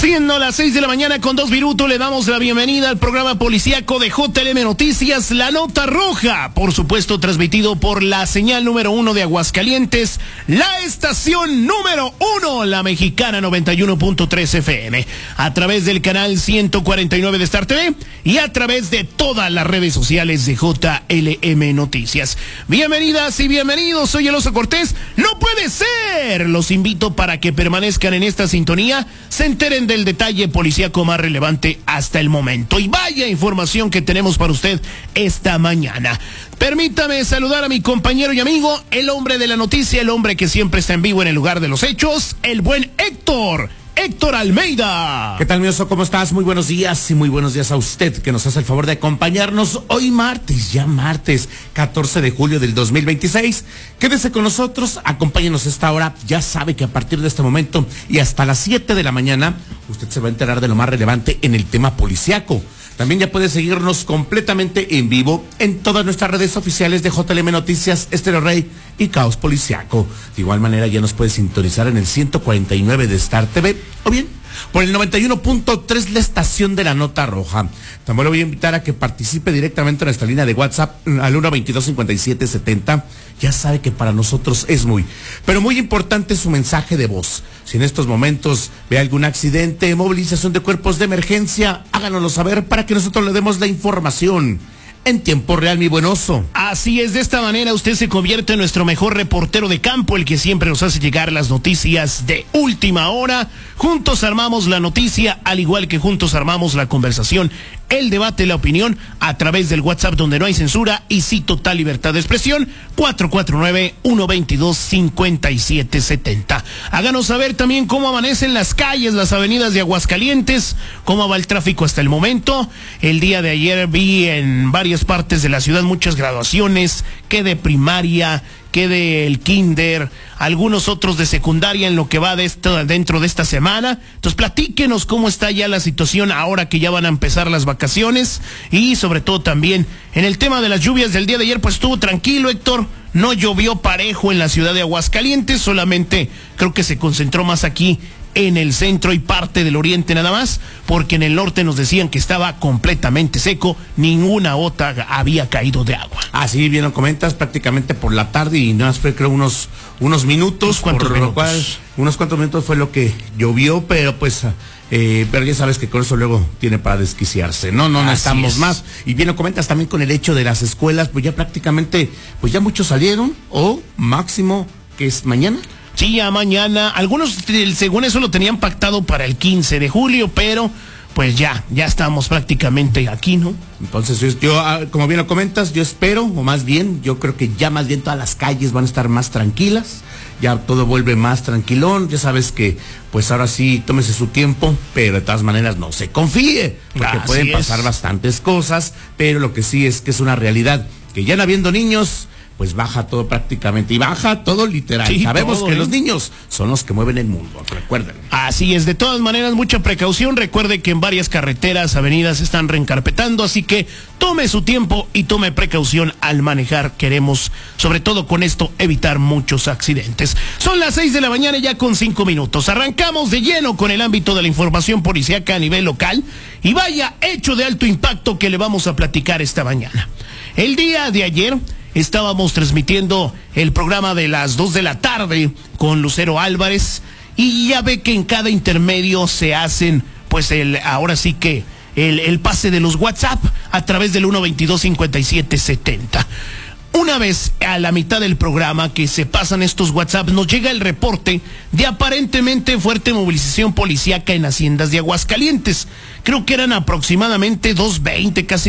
Siendo las 6 de la mañana con 2 minutos, le damos la bienvenida al programa policíaco de JLM Noticias, La Nota Roja. Por supuesto, transmitido por la señal número 1 de Aguascalientes, la estación número 1, la mexicana 91.3 FM, a través del canal 149 de Star TV y a través de todas las redes sociales de JLM Noticias. Bienvenidas y bienvenidos, soy el Oso Cortés. ¡No puede ser! Los invito para que permanezcan en esta sintonía, se enteren del detalle policíaco más relevante hasta el momento. Y vaya información que tenemos para usted esta mañana. Permítame saludar a mi compañero y amigo, el hombre de la noticia, el hombre que siempre está en vivo en el lugar de los hechos, el buen Héctor Almeida. ¿Qué tal, mi Oso? ¿Cómo estás? Muy buenos días y muy buenos días a usted que nos hace el favor de acompañarnos hoy martes, 14 de julio del 2026. Quédese con nosotros, acompáñenos a esta hora. Ya sabe que a partir de este momento y hasta las 7 de la mañana, usted se va a enterar de lo más relevante en el tema policiaco. También ya puede seguirnos completamente en vivo en todas nuestras redes oficiales de JLM Noticias, Estéreo Rey y Caos Policiaco. De igual manera ya nos puede sintonizar en el 149 de Star TV o bien por el 91.3 la estación de La Nota Roja. También lo voy a invitar a que participe directamente en nuestra línea de WhatsApp al 122-5770. Ya sabe que para nosotros es muy importante su mensaje de voz. Si en estos momentos ve algún accidente, movilización de cuerpos de emergencia, háganoslo saber para que nosotros le demos la información en tiempo real, mi buen Oso. Así es, de esta manera usted se convierte en nuestro mejor reportero de campo, el que siempre nos hace llegar las noticias de última hora. Juntos armamos la noticia, al igual que juntos armamos la conversación, el debate, la opinión, a través del WhatsApp donde no hay censura y sí total libertad de expresión, 449-122-5770. Háganos saber también cómo amanecen las calles, las avenidas de Aguascalientes, cómo va el tráfico hasta el momento. El día de ayer vi en varias partes de la ciudad muchas graduaciones, que de primaria, que del kinder, algunos otros de secundaria en lo que va dentro de esta semana. Entonces platíquenos cómo está ya la situación ahora que ya van a empezar las vacaciones y sobre todo también en el tema de las lluvias del día de ayer, pues estuvo tranquilo, Héctor. No llovió parejo en la ciudad de Aguascalientes, solamente creo que se concentró más aquí en el centro y parte del oriente nada más, porque en el norte nos decían que estaba completamente seco, ninguna gota había caído de agua. Así bien lo comentas, prácticamente por la tarde y nada más fue creo unos minutos, unos cuantos minutos fue lo que llovió, pero pues pero ya sabes que con eso luego tiene para desquiciarse, no necesitamos más. Y bien lo comentas también con el hecho de las escuelas, pues ya prácticamente, pues ya muchos salieron, o máximo que es mañana. Sí, ya mañana, algunos según eso lo tenían pactado para el 15 de julio, pero pues ya estamos prácticamente aquí, ¿no? Entonces yo, como bien lo comentas, yo espero, o más bien, yo creo que ya más bien todas las calles van a estar más tranquilas, ya todo vuelve más tranquilón, ya sabes que pues ahora sí, tómese su tiempo, pero de todas maneras no se confíe, porque pueden pasar bastantes cosas, pero lo que sí es que es una realidad, que ya no habiendo niños, pues baja todo prácticamente, y baja todo literal. Sí, sabemos todo, que los niños son los que mueven el mundo, recuerden. Así es, de todas maneras, mucha precaución. Recuerde que en varias carreteras, avenidas se están reencarpetando, así que tome su tiempo y tome precaución al manejar. Queremos, sobre todo con esto, evitar muchos accidentes. Son las 6 de la mañana ya con 5 minutos. Arrancamos de lleno con el ámbito de la información policíaca a nivel local, y vaya hecho de alto impacto que le vamos a platicar esta mañana. El día de ayer estábamos transmitiendo el programa de las 2 de la tarde con Lucero Álvarez, y ya ve que en cada intermedio se hacen, pues ahora sí que el pase de los WhatsApp a través del 122-5770. Una vez a la mitad del programa que se pasan estos WhatsApp, nos llega el reporte de aparentemente fuerte movilización policíaca en haciendas de Aguascalientes. Creo que eran aproximadamente 220, casi